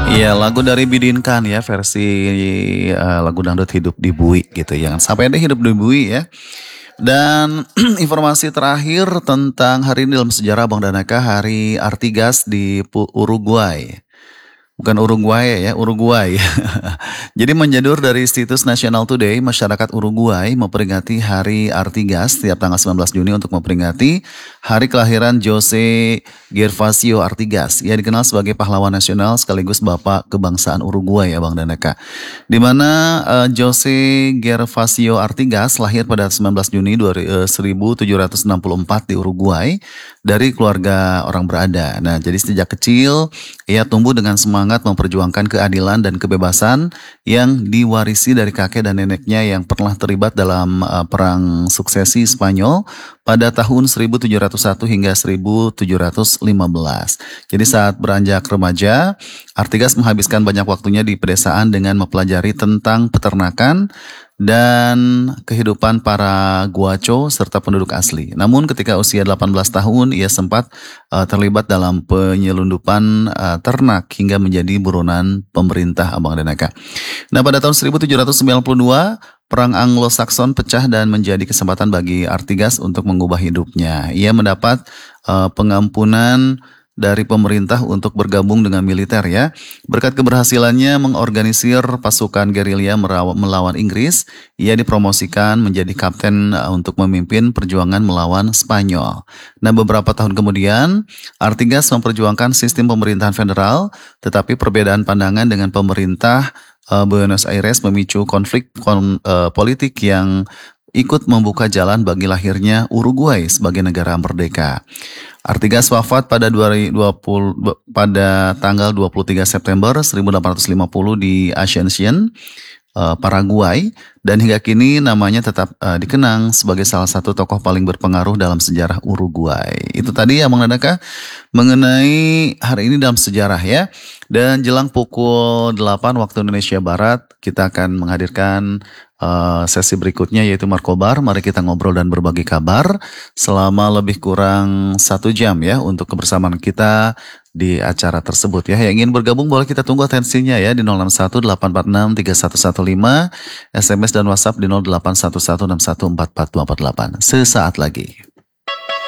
Iya, lagu dari Bidinkan ya, versi lagu dangdut Hidup di Bui gitu. Jangan sampai ada Hidup di Bui ya. Dan informasi terakhir tentang hari ini dalam sejarah Bang Danaka, Hari Artigas di Uruguay. Bukan Uruguay ya, Uruguay. Jadi menjadur dari situs National Today, masyarakat Uruguay memperingati Hari Artigas setiap tanggal 19 Juni untuk memperingati hari kelahiran Jose Gervasio Artigas. Ia dikenal sebagai pahlawan nasional sekaligus bapak kebangsaan Uruguay ya Bang Danaka. Di mana Jose Gervasio Artigas lahir pada 19 Juni 1764 di Uruguay dari keluarga orang berada. Nah, jadi sejak kecil ia tumbuh dengan semangat memperjuangkan keadilan dan kebebasan yang diwarisi dari kakek dan neneknya yang pernah terlibat dalam perang suksesi Spanyol pada tahun 1701 hingga 1715. Jadi saat beranjak remaja, Artigas menghabiskan banyak waktunya di pedesaan dengan mempelajari tentang peternakan dan kehidupan para guaco serta penduduk asli. Namun ketika usia 18 tahun ia sempat terlibat dalam penyelundupan ternak hingga menjadi buronan pemerintah Abang Danaka. Nah, pada tahun 1792 Perang Anglo-Sakson pecah dan menjadi kesempatan bagi Artigas untuk mengubah hidupnya. Ia mendapat pengampunan dari pemerintah untuk bergabung dengan militer ya. Berkat keberhasilannya mengorganisir pasukan gerilya melawan Inggris, ia dipromosikan menjadi kapten untuk memimpin perjuangan melawan Spanyol. Nah, beberapa tahun kemudian, Artigas memperjuangkan sistem pemerintahan federal, tetapi perbedaan pandangan dengan pemerintah Buenos Aires memicu konflik politik yang ikut membuka jalan bagi lahirnya Uruguay sebagai negara merdeka. Artigas wafat pada tanggal 23 September 1850 di Asunción, Paraguay, dan hingga kini namanya tetap dikenang sebagai salah satu tokoh paling berpengaruh dalam sejarah Uruguay. Itu tadi ya Bang Danaka mengenai hari ini dalam sejarah ya. Dan jelang pukul 8 waktu Indonesia Barat kita akan menghadirkan sesi berikutnya yaitu Markobar. Mari kita ngobrol dan berbagi kabar selama lebih kurang 1 jam ya untuk kebersamaan kita di acara tersebut ya. Yang ingin bergabung boleh kita tunggu atensinya ya di 061-846-3115, SMS dan WhatsApp di 0811614448. Sesaat lagi.